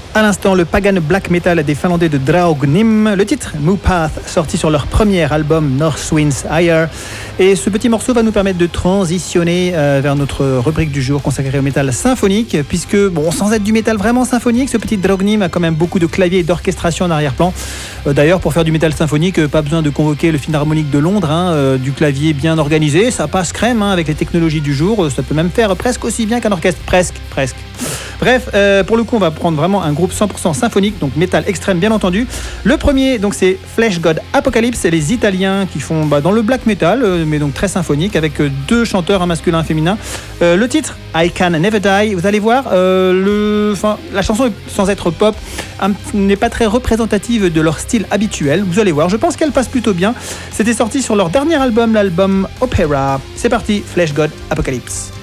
À l'instant, le pagan black metal des Finlandais de Draugnim. Le titre, Moopath, sorti sur leur premier album North Winds Higher. Et ce petit morceau va nous permettre de transitionner vers notre rubrique du jour consacrée au métal symphonique, puisque, bon, sans être du métal vraiment symphonique, ce petit Draugnim a quand même beaucoup de claviers et d'orchestration en arrière-plan. D'ailleurs, pour faire du métal symphonique, pas besoin de convoquer le Philharmonique de Londres, du clavier bien organisé, ça passe crème avec les technologies du jour, ça peut même faire presque aussi bien qu'un orchestre, presque. Bref, pour le coup, on va prendre vraiment un groupe 100% symphonique, donc métal extrême bien entendu. Le premier, donc c'est Flesh God Apocalypse, c'est les Italiens qui font dans le black metal, mais donc très symphonique, avec deux chanteurs, un masculin et un féminin. Le titre, I Can Never Die, vous allez voir, la chanson, sans être pop, n'est pas très représentative de leur style habituel. Vous allez voir, je pense qu'elle passe plutôt bien. C'était sorti sur leur dernier album, l'album Opera. C'est parti, Flesh God Apocalypse.